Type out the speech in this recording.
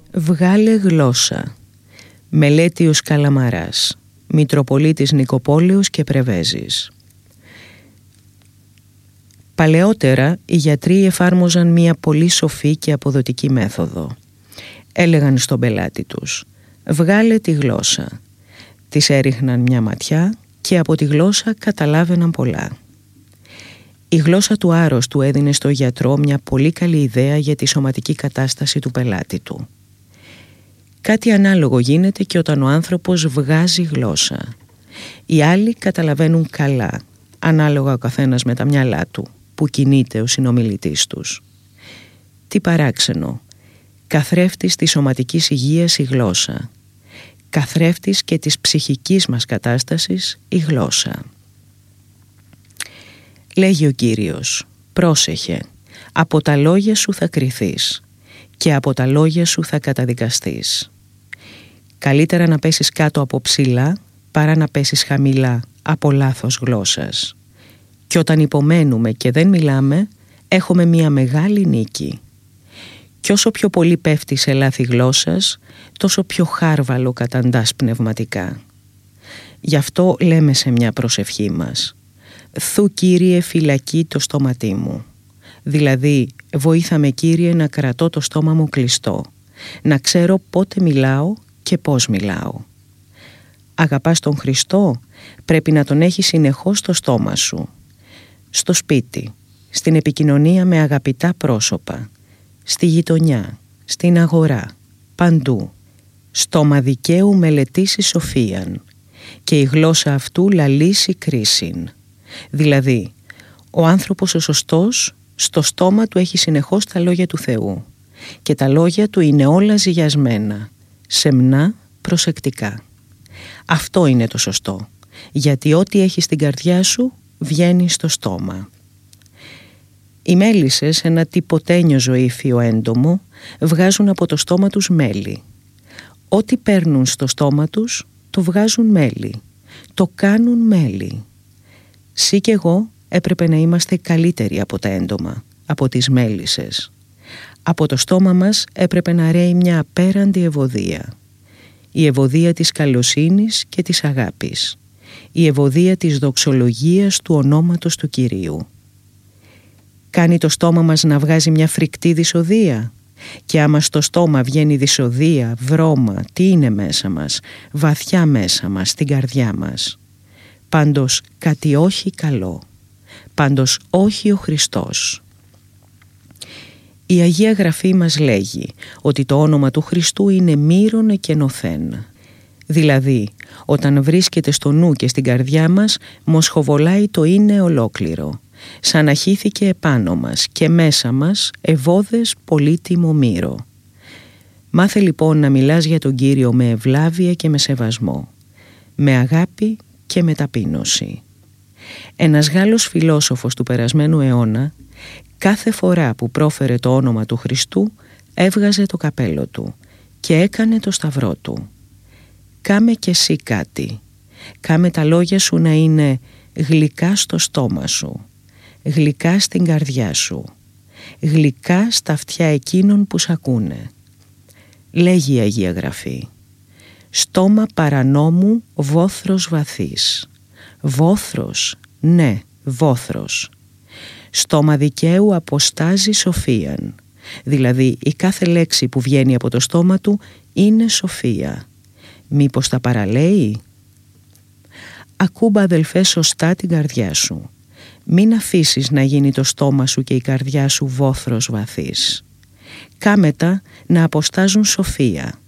Βγάλε γλώσσα. Μελέτιος Καλαμαράς, Μητροπολίτης Νικοπόλεως και Πρεβέζης. Παλαιότερα οι γιατροί εφάρμοζαν μία πολύ σοφή και αποδοτική μέθοδο. Έλεγαν στον πελάτη τους «Βγάλε τη γλώσσα». Της έριχναν μια ματιά και από τη γλώσσα καταλάβαιναν πολλά. Η γλώσσα του άρρωστου έδινε στο γιατρό μια πολύ καλή ιδέα για τη σωματική κατάσταση του πελάτη του. Κάτι ανάλογο γίνεται και όταν ο άνθρωπος βγάζει γλώσσα. Οι άλλοι καταλαβαίνουν καλά, ανάλογα ο καθένας με τα μυαλά του, που κινείται ο συνομιλητής τους. Τι παράξενο, καθρέφτης της σωματικής υγείας η γλώσσα, καθρέφτης και της ψυχικής μας κατάστασης η γλώσσα. Λέγει ο Κύριος, πρόσεχε, από τα λόγια σου θα κριθείς και από τα λόγια σου θα καταδικαστείς. Καλύτερα να πέσεις κάτω από ψηλά παρά να πέσεις χαμηλά από λάθος γλώσσας. Και όταν υπομένουμε και δεν μιλάμε, έχουμε μια μεγάλη νίκη. Κι όσο πιο πολύ πέφτεις σε λάθη γλώσσας, τόσο πιο χάρβαλο καταντάς πνευματικά. Γι' αυτό λέμε σε μια προσευχή μας «Θου Κύριε φυλακεί το στόματί μου». Δηλαδή, βοήθα με Κύριε να κρατώ το στόμα μου κλειστό, να ξέρω πότε μιλάω και πώς μιλάω. Αγαπάς τον Χριστό, πρέπει να τον έχεις συνεχώς στο στόμα σου. Στο σπίτι, στην επικοινωνία με αγαπητά πρόσωπα, στη γειτονιά, στην αγορά, παντού. Στόμα δικαίου μελετήσει σοφίαν και η γλώσσα αυτού λαλήσει κρίσιν. Δηλαδή, ο άνθρωπος ο σωστός στο στόμα του έχει συνεχώς τα λόγια του Θεού και τα λόγια του είναι όλα ζυγιασμένα, σεμνά, προσεκτικά. Αυτό είναι το σωστό, γιατί ό,τι έχεις στην καρδιά σου βγαίνει στο στόμα. Οι μέλισσες, ένα τυποτένιο ζωήφιο έντομο, βγάζουν από το στόμα τους μέλι. Ό,τι παίρνουν στο στόμα τους, το βγάζουν μέλι, το κάνουν μέλι. Συ και εγώ έπρεπε να είμαστε καλύτεροι από τα έντομα, από τις μέλισσες. Από το στόμα μας έπρεπε να ρέει μια απέραντη ευωδία. Η ευωδία της καλοσύνης και της αγάπης. Η ευωδία της δοξολογίας του ονόματος του Κυρίου. Κάνει το στόμα μας να βγάζει μια φρικτή δυσοδεία. Και άμα στο στόμα βγαίνει δυσοδεία, βρώμα, τι είναι μέσα μας, βαθιά μέσα μας, στην καρδιά μας. Πάντως κάτι όχι καλό. Πάντως όχι ο Χριστός. Η Αγία Γραφή μας λέγει ότι το όνομα του Χριστού είναι μύρον εκενωθέν. Δηλαδή, όταν βρίσκεται στο νου και στην καρδιά μας, μοσχοβολάει το είναι ολόκληρο. Σαν να χύθηκε επάνω μας και μέσα μας ευώδες πολύτιμο μύρο. Μάθε λοιπόν να μιλάς για τον Κύριο με ευλάβεια και με σεβασμό, με αγάπη και με ταπείνωση. Ένας Γάλλος φιλόσοφος του περασμένου αιώνα, κάθε φορά που πρόφερε το όνομα του Χριστού, έβγαζε το καπέλο του και έκανε το σταυρό του. Κάμε κι εσύ κάτι. Κάμε τα λόγια σου να είναι γλυκά στο στόμα σου, γλυκά στην καρδιά σου, γλυκά στα αυτιά εκείνων που σ' ακούνε. Λέγει η Αγία Γραφή, στόμα παρανόμου βόθρος βαθύς. Βόθρος, ναι, βόθρος. Στόμα δικαίου αποστάζει σοφίαν. Δηλαδή η κάθε λέξη που βγαίνει από το στόμα του είναι σοφία. Μήπως τα παραλέει? Ακούμπα αδελφέ σωστά την καρδιά σου. Μην αφήσεις να γίνει το στόμα σου και η καρδιά σου βόθρος βαθύς. Κάμετα να αποστάζουν σοφία.